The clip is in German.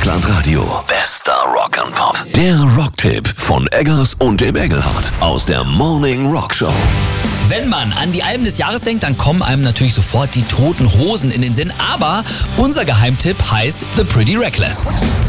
Rockland Radio. Bester Rock'n'Pop. Der Rocktipp von Eggers und dem Engelhardt aus der Morning Rock Show. Wenn man an die Alben des Jahres denkt, dann kommen einem natürlich sofort die Toten Hosen in den Sinn. Aber unser Geheimtipp heißt The Pretty Reckless.